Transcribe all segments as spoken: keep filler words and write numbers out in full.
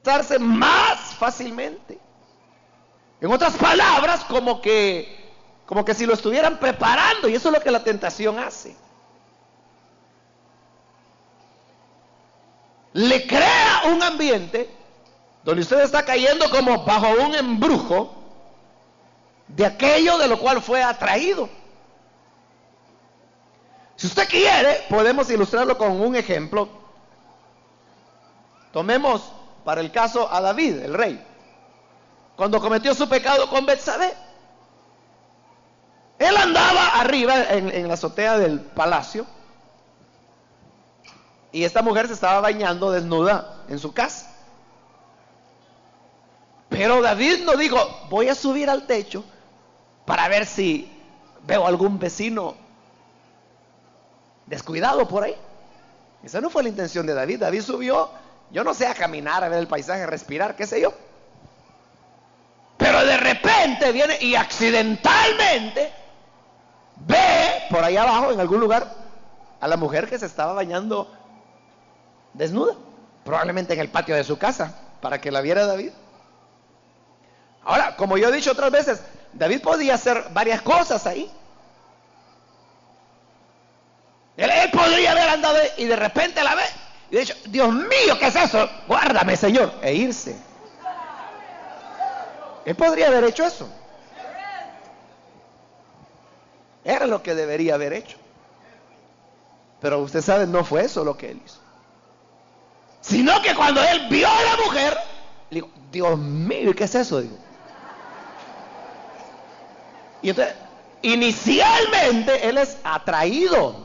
pasarse más fácilmente. En otras palabras, como que, como que si lo estuvieran preparando, y eso es lo que la tentación hace. Le crea un ambiente donde usted está cayendo como bajo un embrujo de aquello de lo cual fue atraído. Si usted quiere, podemos ilustrarlo con un ejemplo. Tomemos para el caso a David, el rey, cuando cometió su pecado con Betsabé. Él andaba arriba en, en la azotea del palacio, y esta mujer se estaba bañando desnuda en su casa. Pero David no dijo: voy a subir al techo para ver si veo algún vecino descuidado por ahí. Esa no fue la intención de David. David subió, yo no sé, a caminar, a ver el paisaje, a respirar, qué sé yo. Pero de repente viene y accidentalmente ve por ahí abajo, en algún lugar, a la mujer que se estaba bañando desnuda, probablemente en el patio de su casa, para que la viera David. Ahora, como yo he dicho otras veces, David podía hacer varias cosas ahí. Él, él podría haber andado y de repente la ve y de hecho: Dios mío, ¿qué es eso? Guárdame, Señor, e irse. Él podría haber hecho eso. Era lo que debería haber hecho. Pero usted sabe, no fue eso lo que él hizo. Sino que cuando él vio a la mujer, le dijo: Dios mío, ¿qué es eso? Digo. Y entonces, inicialmente él es atraído,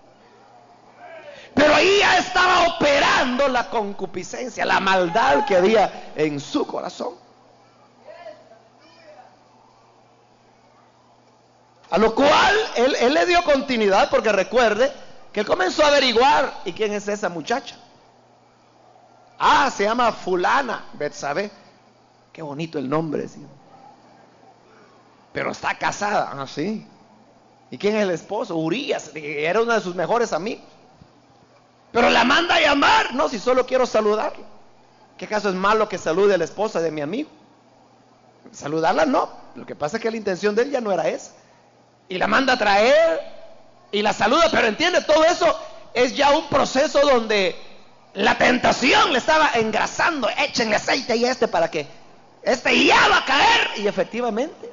pero ahí ya estaba operando la concupiscencia, la maldad que había en su corazón. A lo cual él, él le dio continuidad, porque recuerde que él comenzó a averiguar: ¿y quién es esa muchacha? Ah, se llama fulana, Betsabé. Qué bonito el nombre, ¿sí? Pero está casada. Ah, sí. ¿Y quién es el esposo? Urías, era uno de sus mejores amigos. Pero la manda a llamar. No, si solo quiero saludarla. ¿Qué caso es malo que salude a la esposa de mi amigo? Saludarla no. Lo que pasa es que la intención de él ya no era esa. Y la manda a traer y la saluda. Pero entiende, todo eso es ya un proceso donde la tentación le estaba engrasando. Échenle aceite y este para que este ya va a caer. Y efectivamente,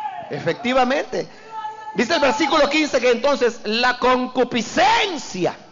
efectivamente, dice el versículo quince que entonces la concupiscencia